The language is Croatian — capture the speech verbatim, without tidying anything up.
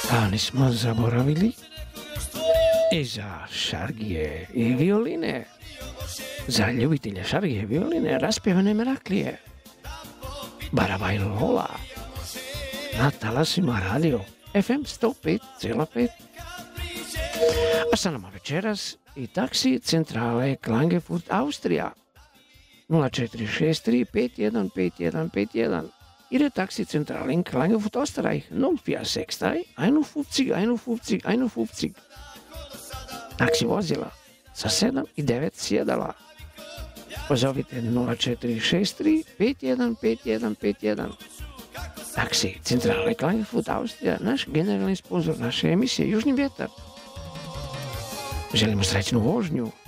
A nismo zaboravili i za šargije i violine. Za ljubitelje šargije i violine raspjevane meraklije. Barabaj Lola. Na talasima radio F M sto pet zarez pet. A sa nama večeras i taksi centrale Klagenfurt Austrija nula četiri šest tri pet jedan pet jedan pet jedan ili taksi centrale in Klagenfurt Österreich nula četiri šest tri pedeset pedeset pedeset. Taksi vozila sa sedam i devet sjedala. Pozovite nula četiri šest tri pet jedan pet jedan pet jedan. Taksi centrale Klagenfurt Austrija, naš generalni sponzor naše emisije Južni vjetar. Želimo srećnu vožnju.